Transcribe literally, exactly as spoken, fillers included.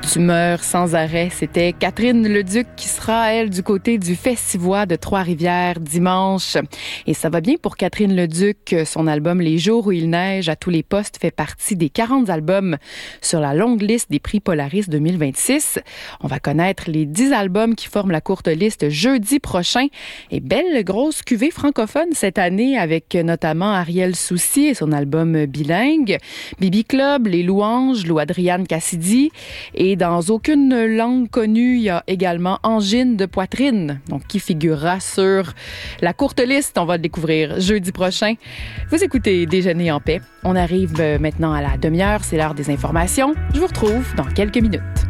Tu meurs sans arrêt. C'était Catherine Leduc qui sera, elle, du côté du Festivois de Trois-Rivières dimanche. Et ça va bien pour Catherine Leduc. Son album Les jours où il neige à tous les postes fait partie des quarante albums sur la longue liste des prix Polaris deux mille vingt-six. On va connaître les dix albums qui forment la courte liste jeudi prochain. Et belle grosse cuvée francophone cette année avec notamment Ariel Soucy et son album bilingue, Bibi Club, Les Louanges, Lou Adriane Cassidy. Et dans aucune langue connue, il y a également Angine de poitrine, donc qui figurera sur la courte liste. On va le découvrir jeudi prochain. Vous écoutez Déjeuner en paix. On arrive maintenant à la demi-heure, c'est l'heure des informations. Je vous retrouve dans quelques minutes.